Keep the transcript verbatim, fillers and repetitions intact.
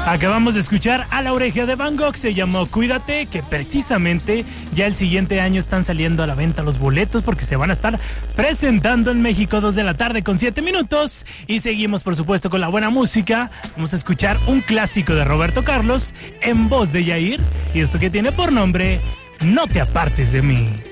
Acabamos de escuchar A la oreja de Van Gogh, se llamó Cuídate, que precisamente ya el siguiente año están saliendo a la venta los boletos porque se van a estar presentando en México, dos de la tarde con siete minutos. Y seguimos, por supuesto, con la buena música. Vamos a escuchar un clásico de Roberto Carlos en voz de Yair, y esto que tiene por nombre No te apartes de mí.